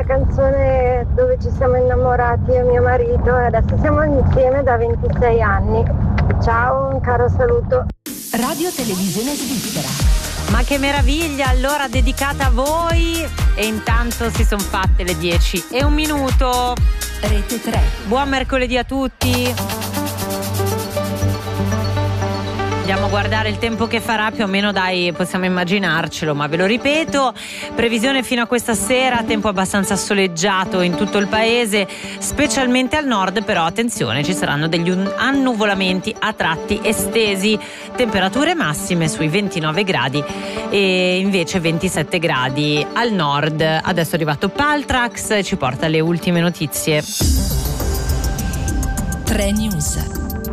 canzone dove ci siamo innamorati io e mio marito e adesso siamo insieme da 26 anni. Ciao, un caro saluto. Radio Televisione Svizzera. Ma che meraviglia, allora dedicata a voi. E intanto si sono fatte le 10:01. Rete 3. Buon mercoledì a tutti. Andiamo a guardare il tempo che farà, più o meno dai, possiamo immaginarcelo, ma ve lo ripeto, previsione fino a questa sera, tempo abbastanza soleggiato in tutto il paese, specialmente al nord, però attenzione, ci saranno degli annuvolamenti a tratti estesi, temperature massime sui 29 gradi e invece 27 gradi al nord. Adesso è arrivato Paltrax e ci porta le ultime notizie. 3 News.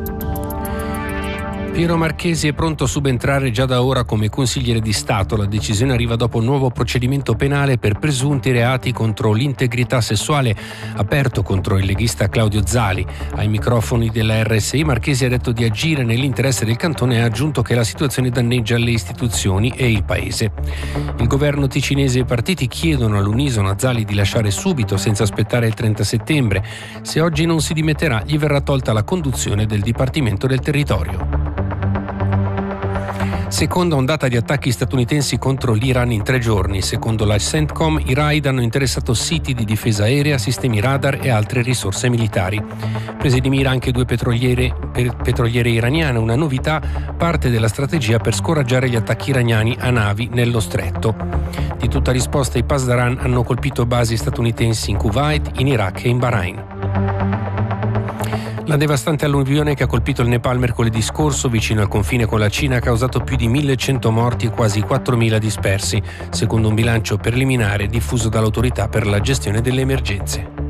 Piero Marchesi è pronto a subentrare già da ora come consigliere di Stato. La decisione arriva dopo un nuovo procedimento penale per presunti reati contro l'integrità sessuale aperto contro il leghista Claudio Zali. Ai microfoni della RSI Marchesi ha detto di agire nell'interesse del cantone e ha aggiunto che la situazione danneggia le istituzioni e il paese. Il governo ticinese e i partiti chiedono all'unisono a Zali di lasciare subito, senza aspettare il 30 settembre. Se oggi non si dimetterà, gli verrà tolta la conduzione del Dipartimento del Territorio. Seconda ondata di attacchi statunitensi contro l'Iran in 3 giorni. Secondo la CENTCOM, i raid hanno interessato siti di difesa aerea, sistemi radar e altre risorse militari. Prese di mira anche 2 petroliere iraniane, una novità, parte della strategia per scoraggiare gli attacchi iraniani a navi nello stretto. Di tutta risposta, i Pasdaran hanno colpito basi statunitensi in Kuwait, in Iraq e in Bahrain. La devastante alluvione che ha colpito il Nepal mercoledì scorso vicino al confine con la Cina ha causato più di 1.100 morti e quasi 4.000 dispersi, secondo un bilancio preliminare diffuso dall'autorità per la gestione delle emergenze.